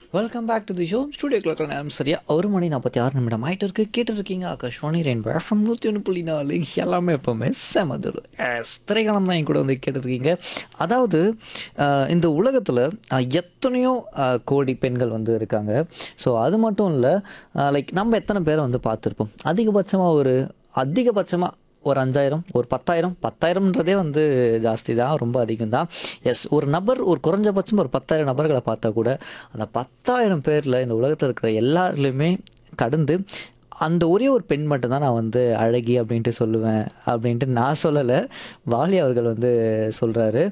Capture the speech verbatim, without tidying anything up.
Welcome back to the show studio clock நேரம் சரியா ஒரு மணி நாற்பத்தி ஆறு நிமிடம் ஆகிட்டு இருக்கு கேட்டு இருக்கீங்க ஆகாஷ்வாணி ரெயின் எஃப்எம் நூற்றி ஒன்று புள்ளி நாலு எல்லாமே எப்போவுமே செமதுர் எஸ் திரைக்காலம் தான் என் கூட வந்து கேட்டுருக்கீங்க. அதாவது அஹ், இந்த உலகத்தில் எத்தனையோ அஹ், கோடி பெண்கள் வந்து இருக்காங்க. ஸோ அது மட்டும் இல்லை, லைக் நம்ம எத்தனை பேரை வந்து பார்த்துருப்போம். அதிகபட்சமாக ஒரு அதிகபட்சமாக ஒரு அஞ்சாயிரம் ஒரு பத்தாயிரம் பத்தாயிரம்ன்றதே வந்து ஜாஸ்தி தான், ரொம்ப அதிகம் தான். எஸ், ஒரு நபர் ஒரு குறைஞ்சபட்சம் ஒரு பத்தாயிரம் நபர்களை பார்த்தா கூட அந்த பத்தாயிரம் பேரில் இந்த உலகத்தில் இருக்கிற எல்லாருலையுமே கடந்து அந்த ஒரே ஒரு பெண் மட்டும்தான் நான் வந்து அழகி அப்படின்ட்டு சொல்லுவேன் அப்படின்ட்டு நான் சொல்லலை, வாலி அவர்கள் வந்து சொல்கிறாரு.